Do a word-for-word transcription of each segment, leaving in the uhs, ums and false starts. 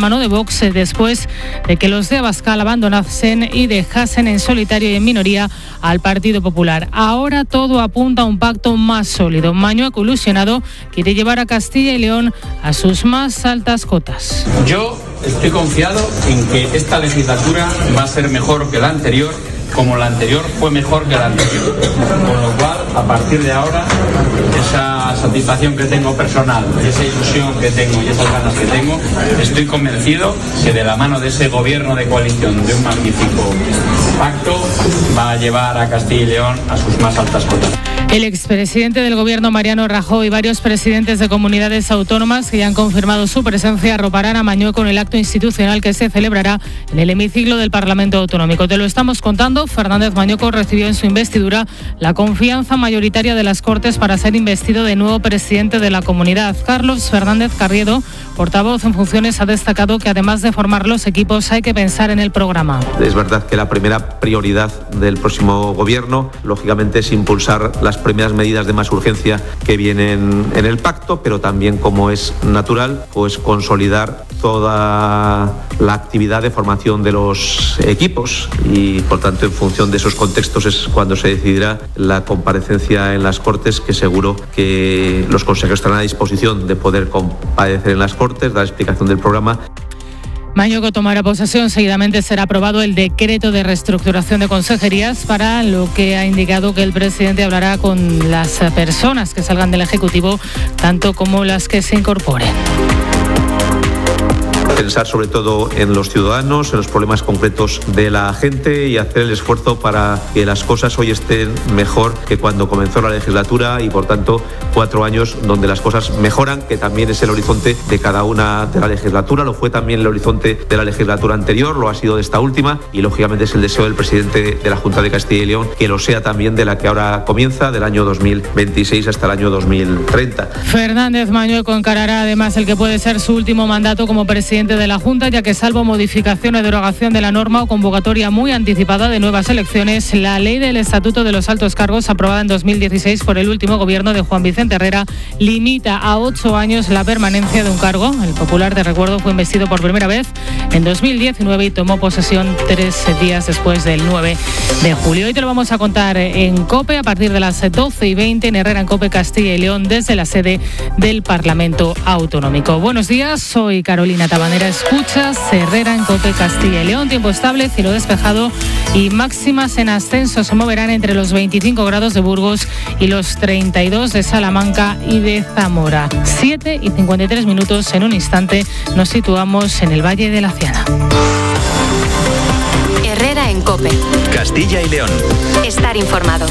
mano de Vox después de que los de Abascal abandonasen y dejasen en solitario y en minoría al Partido Popular. Ahora todo apunta a un pacto más sólido. Mañueco, ilusionado, quiere llevar a Castilla y León a sus más altas cotas. Yo estoy confiado en que esta legislatura va a ser mejor que la anterior, como la anterior fue mejor que la anterior. Con lo cual, a partir de ahora, esa satisfacción que tengo personal, esa ilusión que tengo y esas ganas que tengo, estoy convencido que de la mano de ese gobierno de coalición, de un magnífico pacto, va a llevar a Castilla y León a sus más altas cotas. El expresidente del Gobierno, Mariano Rajoy, y varios presidentes de comunidades autónomas que ya han confirmado su presencia arroparán a Mañueco en el acto institucional que se celebrará en el hemiciclo del Parlamento Autonómico. Te lo estamos contando. Fernández Mañueco recibió en su investidura la confianza mayoritaria de las Cortes para ser investido de nuevo presidente de la comunidad. Carlos Fernández Carriedo, portavoz en funciones, ha destacado que además de formar los equipos hay que pensar en el programa. Es verdad que la primera prioridad del próximo Gobierno, lógicamente, es impulsar las primeras medidas de más urgencia que vienen en el pacto, pero también, como es natural, pues consolidar toda la actividad de formación de los equipos y, por tanto, en función de esos contextos es cuando se decidirá la comparecencia en las Cortes, que seguro que los consejeros estarán a disposición de poder comparecer en las Cortes, dar explicación del programa. Mañueco tomará posesión. Seguidamente será aprobado el decreto de reestructuración de consejerías, para lo que ha indicado que el presidente hablará con las personas que salgan del Ejecutivo, tanto como las que se incorporen. Pensar sobre todo en los ciudadanos, en los problemas concretos de la gente y hacer el esfuerzo para que las cosas hoy estén mejor que cuando comenzó la legislatura y, por tanto, cuatro años donde las cosas mejoran, que también es el horizonte de cada una de la legislatura. Lo fue también el horizonte de la legislatura anterior, lo ha sido de esta última y, lógicamente, es el deseo del presidente de la Junta de Castilla y León que lo sea también de la que ahora comienza, del año dos mil veintiséis hasta el año dos mil treinta. Fernández Mañueco encarará además el que puede ser su último mandato como presidente de la Junta, ya que, salvo modificación o derogación de la norma o convocatoria muy anticipada de nuevas elecciones, la ley del Estatuto de los Altos Cargos, aprobada en dos mil dieciséis por el último gobierno de Juan Vicente Herrera, limita a ocho años la permanencia de un cargo. El popular, de recuerdo, fue investido por primera vez en dos mil diecinueve y tomó posesión tres días después del nueve de julio. Hoy te lo vamos a contar en COPE a partir de las doce y veinte en Herrera en COPE Castilla y León, desde la sede del Parlamento Autonómico. Buenos días, soy Carolina Tabanera. Escuchas Herrera en COPE Castilla y León. Tiempo estable, cielo despejado y máximas en ascenso. Se moverán entre los veinticinco grados de Burgos y los treinta y dos de Salamanca y de Zamora. siete y cincuenta y tres minutos. En un instante nos situamos en el Valle de la Ciana. Herrera en COPE Castilla y León. Estar informado.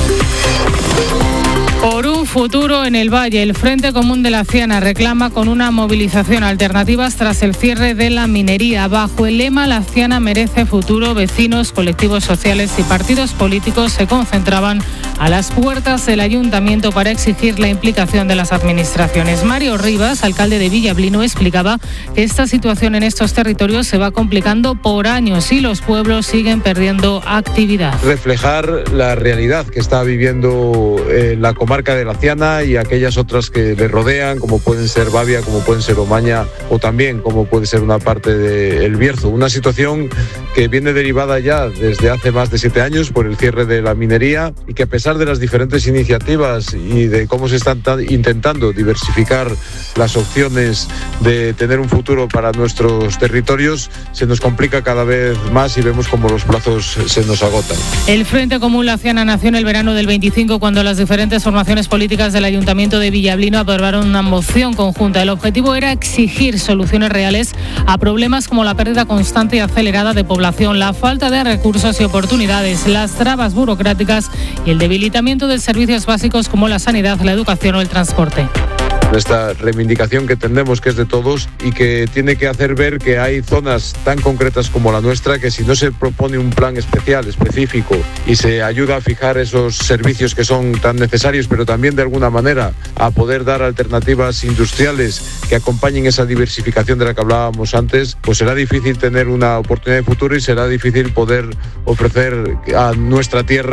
Por un futuro en el Valle, el Frente Común de la Ciana reclama con una movilización alternativas tras el cierre de la minería. Bajo el lema "La Ciana merece futuro", vecinos, colectivos sociales y partidos políticos se concentraban a las puertas del ayuntamiento para exigir la implicación de las administraciones. Mario Rivas, alcalde de Villablino, explicaba que esta situación en estos territorios se va complicando por años y los pueblos siguen perdiendo actividad. Reflejar la realidad que está viviendo eh, la comarca de la Ciana y aquellas otras que le rodean, como pueden ser Bavia, como pueden ser Omaña o también como puede ser una parte de El Bierzo. Una situación que viene derivada ya desde hace más de siete años por el cierre de la minería y que, a pesar de las diferentes iniciativas y de cómo se están intentando diversificar las opciones de tener un futuro para nuestros territorios, se nos complica cada vez más y vemos como los plazos se nos agotan. El Frente Común La Ciana nació en el verano del veinticinco, cuando las diferentes formaciones políticas del Ayuntamiento de Villablino aprobaron una moción conjunta. El objetivo era exigir soluciones reales a problemas como la pérdida constante y acelerada de población, la falta de recursos y oportunidades, las trabas burocráticas y el debilitamiento de servicios básicos como la sanidad, la educación o el transporte. Esta reivindicación que entendemos que es de todos y que tiene que hacer ver que hay zonas tan concretas como la nuestra que, si no se propone un plan especial, específico, y se ayuda a fijar esos servicios que son tan necesarios, pero también de alguna manera a poder dar alternativas industriales que acompañen esa diversificación de la que hablábamos antes, pues será difícil tener una oportunidad de futuro y será difícil poder ofrecer a nuestra tierra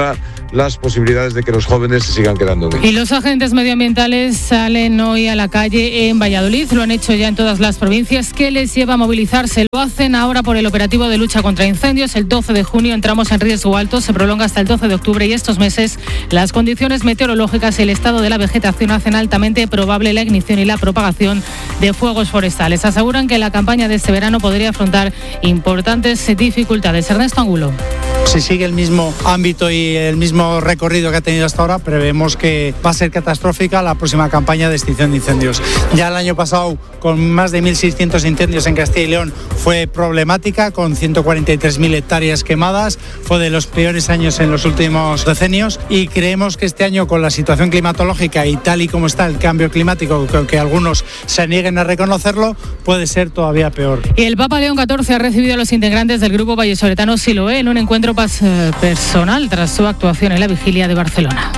las posibilidades de que los jóvenes se sigan quedando en Y los agentes medioambientales salen hoy a la calle en Valladolid, lo han hecho ya en todas las provincias. ¿Qué les lleva a movilizarse? Lo hacen ahora por el operativo de lucha contra incendios. El doce de junio entramos en riesgo alto, se prolonga hasta el doce de octubre y estos meses las condiciones meteorológicas y el estado de la vegetación hacen altamente probable la ignición y la propagación de fuegos forestales. Aseguran que la campaña de este verano podría afrontar importantes dificultades. Ernesto Angulo. Si sigue el mismo ámbito y el mismo recorrido que ha tenido hasta ahora, prevemos que va a ser catastrófica la próxima campaña de extinción de incendios. Ya el año pasado, con más de mil seiscientos incendios en Castilla y León, fue problemática, con ciento cuarenta y tres mil hectáreas quemadas. Fue de los peores años en los últimos decenios y creemos que este año, con la situación climatológica y tal y como está el cambio climático, que algunos se nieguen a reconocerlo, puede ser todavía peor. Y el Papa León catorce ha recibido a los integrantes del grupo vallisoletano Siloé en un encuentro personal tras su actuación en la vigilia de Barcelona.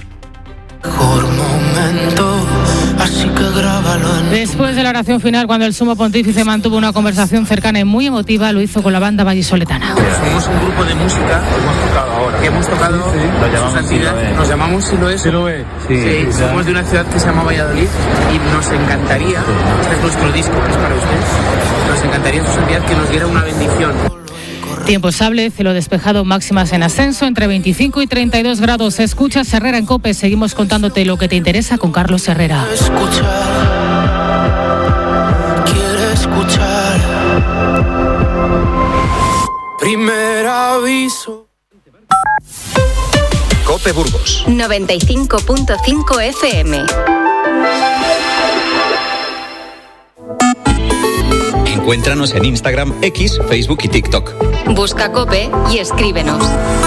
Después de la oración final, cuando el sumo pontífice mantuvo una conversación cercana y muy emotiva, lo hizo con la banda vallisoletana. Somos un grupo de música hemos tocado ahora. que hemos tocado sí, sí. Lo llamamos Siloé. Nos llamamos Siloé. Siloé. Sí, sí, sí, somos de una ciudad que se llama Valladolid y nos encantaría, este es nuestro disco, que es para usted, nos encantaría su santidad que nos diera una bendición. Tiempo estable, cielo despejado, máximas en ascenso, entre veinticinco y treinta y dos grados. Escuchas Herrera en COPE. Seguimos contándote lo que te interesa con Carlos Herrera. Escuchar, quiere escuchar. Primer aviso. COPE Burgos noventa y cinco punto cinco F M. Encuéntranos en Instagram, X, Facebook y TikTok. Busca COPE y escríbenos.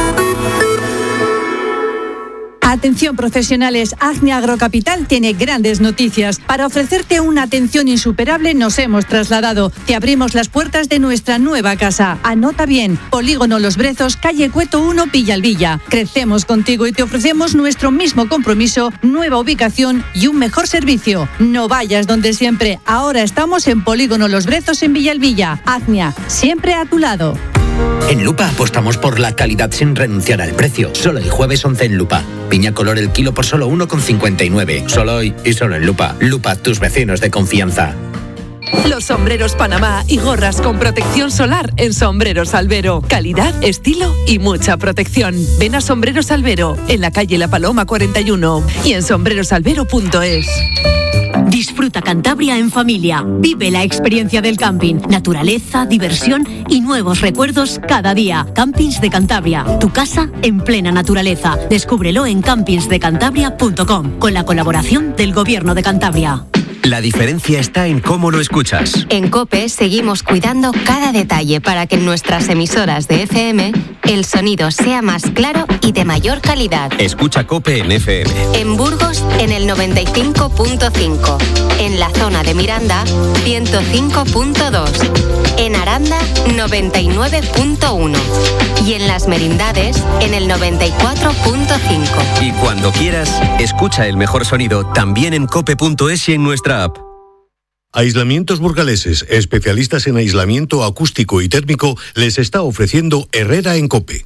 Atención profesionales, Acnia Agrocapital tiene grandes noticias. Para ofrecerte una atención insuperable nos hemos trasladado. Te abrimos las puertas de nuestra nueva casa. Anota bien, Polígono Los Brezos, calle Cueto uno, Villalbilla. Crecemos contigo y te ofrecemos nuestro mismo compromiso, nueva ubicación y un mejor servicio. No vayas donde siempre, ahora estamos en Polígono Los Brezos en Villalbilla. Acnia, siempre a tu lado. En Lupa apostamos por la calidad sin renunciar al precio. Solo el jueves once en Lupa. Piña color el kilo por solo uno con cincuenta y nueve. Solo hoy y solo en Lupa. Lupa, tus vecinos de confianza. Los sombreros Panamá y gorras con protección solar en Sombreros Albero. Calidad, estilo y mucha protección. Ven a Sombreros Albero, en la calle La Paloma cuarenta y uno y en sombreros albero punto es. Disfruta Cantabria en familia. Vive la experiencia del camping. Naturaleza, diversión y nuevos recuerdos cada día. Campings de Cantabria. Tu casa en plena naturaleza. Descúbrelo en campings de cantabria punto com con la colaboración del Gobierno de Cantabria. La diferencia está en cómo lo escuchas. En COPE seguimos cuidando cada detalle para que en nuestras emisoras de F M el sonido sea más claro y de mayor calidad. Escucha COPE en F M. En Burgos, en el noventa y cinco punto cinco. En la zona de Miranda, ciento cinco punto dos. En Aranda, noventa y nueve punto uno. Y en Las Merindades, en el noventa y cuatro punto cinco. Y cuando quieras, escucha el mejor sonido también en cope punto es y en nuestra app. Aislamientos Burgaleses, especialistas en aislamiento acústico y térmico, les está ofreciendo Herrera en COPE.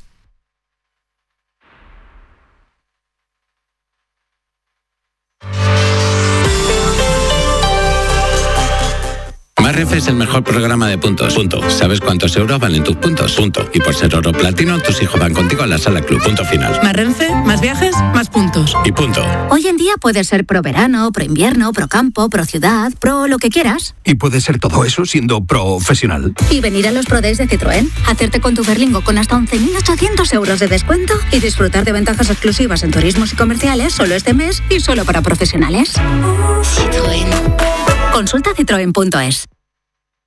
Más Renfe es el mejor programa de puntos. Punto. ¿Sabes cuántos euros valen tus puntos? Punto. Y por ser oro platino, tus hijos van contigo a la sala club. Punto final. Más Renfe, más viajes, más puntos. Y punto. Hoy en día puedes ser pro verano, pro invierno, pro campo, pro ciudad, pro lo que quieras. Y puedes ser todo eso siendo profesional. Y venir a los Pro Days de Citroën, hacerte con tu Berlingo con hasta once mil ochocientos euros de descuento y disfrutar de ventajas exclusivas en turismos y comerciales solo este mes y solo para profesionales. Citroën. Consulta citroen punto es.